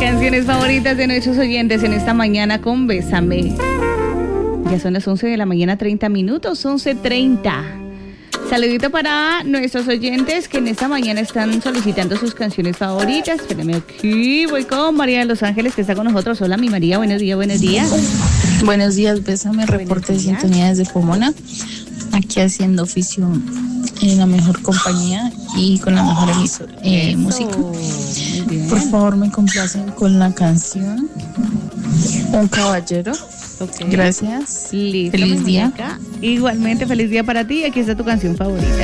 Canciones favoritas de nuestros oyentes en esta mañana con Bésame. Ya son las 11 de la mañana, 30 minutos, 11:30. Saludito para nuestros oyentes que en esta mañana están solicitando sus canciones favoritas. Espérame aquí, voy con María de Los Ángeles que está con nosotros. Hola, mi María, buenos días, buenos días. Buenos días, Bésame, reporte de sintonía desde Pomona. Aquí haciendo oficio en la mejor compañía y con la mejor emisora música. Por favor, me complacen con la canción Un Caballero. Okay. Gracias. Listo, feliz día. Igualmente, feliz día para ti. Aquí está tu canción favorita.